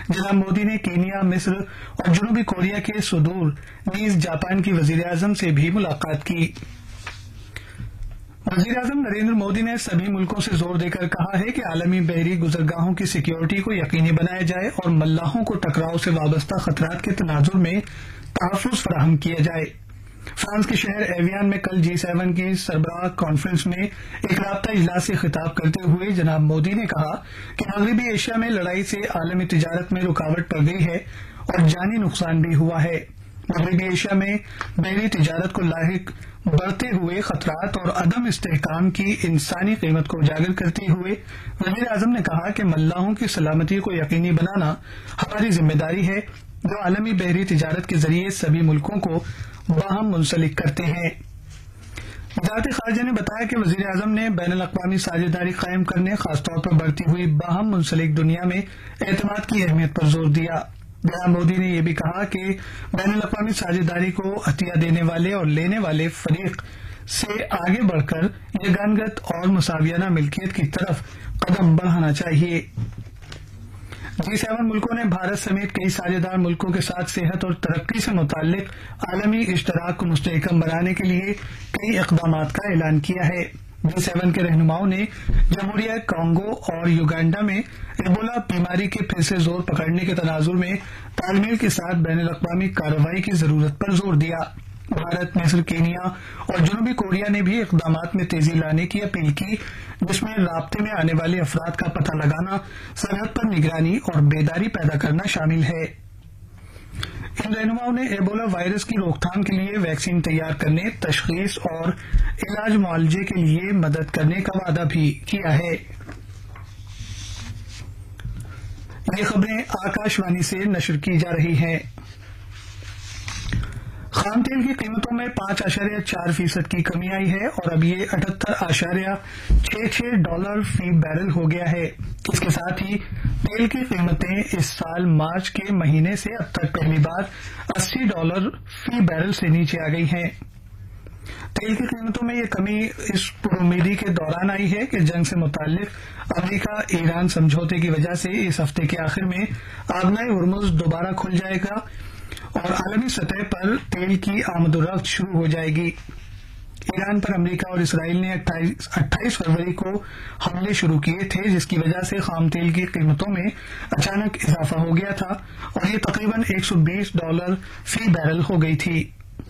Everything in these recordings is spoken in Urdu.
جناب مودی نے کینیا، مصر اور جنوبی کوریا کے صدور نیز جاپان کی وزیر اعظم سے بھی ملاقات کی۔ وزیر اعظم نریندر مودی نے سبھی ملکوں سے زور دے کر کہا ہے کہ عالمی بحری گزرگاہوں کی سیکیورٹی کو یقینی بنایا جائے اور ملاحوں کو ٹکراؤ سے وابستہ خطرات کے تناظر میں تحفظ فراہم کیا جائے۔ فرانس کے شہر ایویان میں کل G7 کی سربراہ کانفرنس میں ایک رابطہ اجلاس سے خطاب کرتے ہوئے جناب مودی نے کہا کہ مغربی ایشیا میں لڑائی سے عالمی تجارت میں رکاوٹ پڑ گئی ہے اور جانی نقصان بھی ہوا ہے۔ مغربی ایشیا میں بحری تجارت کو لاحق بڑھتے ہوئے خطرات اور عدم استحکام کی انسانی قیمت کو اجاگر کرتے ہوئے وزیر اعظم نے کہا کہ ملاحوں کی سلامتی کو یقینی بنانا ہماری ذمہ داری ہے جو عالمی بحری تجارت کے ذریعے سبھی ملکوں کو باہم منسلک کرتے ہیں۔ وزارت خارجہ نے بتایا کہ وزیر اعظم نے بین الاقوامی ساجھیداری قائم کرنے، خاص طور پر بڑھتی ہوئی باہم منسلک دنیا میں اعتماد کی اہمیت پر زور دیا۔ جناب مودی نے یہ بھی کہا کہ بین الاقوامی ساجھیداری کو عطیہ دینے والے اور لینے والے فریق سے آگے بڑھ کر یگانگت اور مساویانہ ملکیت کی طرف قدم بڑھانا چاہیے۔ G7 ملکوں نے بھارت سمیت کئی ساجھیدار ملکوں کے ساتھ صحت اور ترقی سے متعلق عالمی اشتراک کو مستحکم بنانے کے لیے کئی اقدامات کا اعلان کیا ہے۔ G7 کے رہنماؤں نے جمہوریہ کانگو اور یوگینڈا میں ایبولا بیماری کے پھر سے زور پکڑنے کے تناظر میں تال میل کے ساتھ بین الاقوامی کارروائی کی ضرورت پر زور دیا۔ بھارت، مصر، کینیا اور جنوبی کوریا نے بھی اقدامات میں تیزی لانے کی اپیل کی، جس میں رابطے میں آنے والے افراد کا پتہ لگانا، سرحد پر نگرانی اور بیداری پیدا کرنا شامل ہے۔ ان رہنماؤں نے ایبولا وائرس کی روک تھام کے لیے ویکسین تیار کرنے، تشخیص اور علاج معالجے کے لیے مدد کرنے کا وعدہ بھی کیا ہے۔ یہ خبریں آکاش وانی سے نشر کی جا رہی ہیں۔ خام تیل کی قیمتوں میں 5.4% کی کمی آئی ہے اور اب یہ $78.66 فی بیرل ہو گیا ہے۔ اس کے ساتھ ہی تیل کی قیمتیں اس سال مارچ کے مہینے سے اب تک پہلی بار $80 فی بیرل سے نیچے آ گئی ہیں۔ تیل کی قیمتوں میں یہ کمی اس پرامیدی کے دوران آئی ہے کہ جنگ سے متعلق امریکہ ایران سمجھوتے کی وجہ سے اس ہفتے کے آخر میں آبنائے ہرمز دوبارہ کھل جائے گا اور عالمی سطح پر تیل کی آمد و رفت شروع ہو جائے گی۔ ایران پر امریکہ اور اسرائیل نے 28 فروری کو حملے شروع کیے تھے، جس کی وجہ سے خام تیل کی قیمتوں میں اچانک اضافہ ہو گیا تھا اور یہ تقریباً $120 فی بیرل ہو گئی تھی۔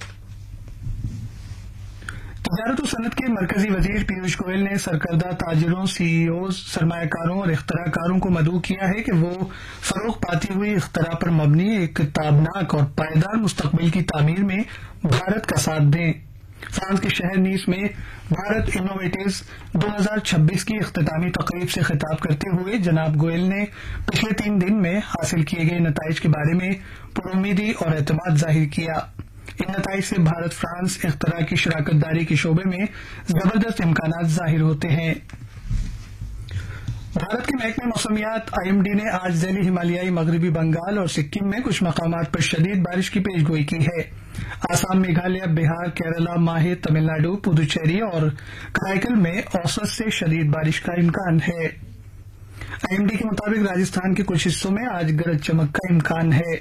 تجارت و صنعت کے مرکزی وزیر پیوش گوئل نے سرکردہ تاجروں، CEOs، سرمایہ کاروں اور اختراع کاروں کو مدعو کیا ہے کہ وہ فروغ پاتی ہوئی اختراع پر مبنی ایک تابناک اور پائیدار مستقبل کی تعمیر میں بھارت کا ساتھ دیں۔ فرانس کے شہر نیس میں بھارت انوویٹیوز 2026 کی اختتامی تقریب سے خطاب کرتے ہوئے جناب گوئل نے پچھلے 3 دن میں حاصل کیے گئے نتائج کے بارے میں پرامیدی اور اعتماد ظاہر کیا۔ ان نتائج سے بھارت فرانس اختراع کی شراکت داری کے شعبے میں زبردست امکانات ظاہر ہوتے ہیں۔ بھارت کے محکمہ موسمیات IMD نے آج ذیلی ہمالیائی مغربی بنگال اور سکم میں کچھ مقامات پر شدید بارش کی پیش گوئی کی ہے۔ آسام، میگھالیہ، بہار، کیرلا، ماہے، تمل ناڈو، پدوچیری اور کرائیکل میں اوسط سے شدید بارش کا امکان ہے۔ IMD کے مطابق راجستھان کے کچھ حصوں میں آج گرج چمک کا امکان ہے۔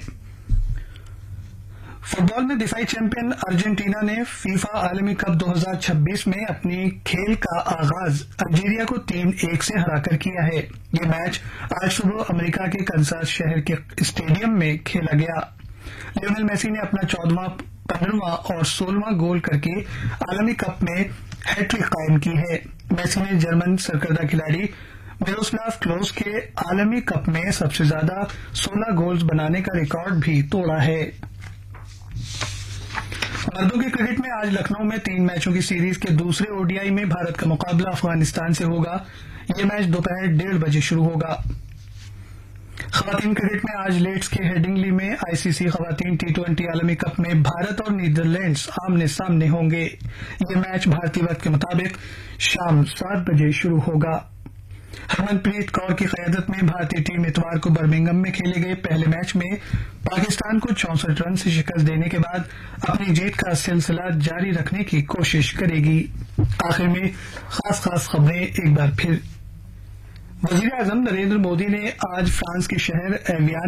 فٹ بال میں دفاعی چیمپئن ارجنٹینا نے فیفا عالمی کپ 2026 میں اپنی کھیل کا آغاز الجیریا کو 3-1 سے ہرا کر کیا ہے۔ یہ میچ آج صبح امریکہ کے کنساس شہر کے اسٹیڈیم میں کھیلا گیا۔ لیونل میسی نے اپنا 14واں، 15واں اور 16واں گول کر کے عالمی کپ میں ہیٹ ٹرک قائم کی ہے۔ میسی نے جرمن سرکردہ کھلاڑی میروسلاو کلوز کے عالمی کپ میں سب سے زیادہ 16 گولز بنانے کا ریکارڈ بھی توڑا ہے۔ مردوں کے کرکٹ میں آج لکھنؤ میں 3 میچوں کی سیریز کے دوسرے ODI میں بھارت کا مقابلہ افغانستان سے ہوگا۔ یہ میچ دوپہر 1:30 بجے شروع ہوگا۔ خواتین کرکٹ میں آج لیڈز کے ہیڈنگلی میں ICC خواتین T20 عالمی کپ میں بھارت اور نیدرلینڈز آمنے سامنے ہوں گے۔ یہ میچ بھارتی وقت کے مطابق شام 7 بجے شروع ہوگا۔ ہرمن پریت کور کی قیادت میں بھارتی ٹیم اتوار کو برمنگھم میں کھیلے گئے پہلے میچ میں پاکستان کو 64 رن سے شکست دینے کے بعد اپنی جیت کا سلسلہ جاری رکھنے کی کوشش کرے گی۔ آخر میں خاص خبریں ایک بار پھر۔ وزیر اعظم نریندر مودی نے آج فرانس کے شہر ایویان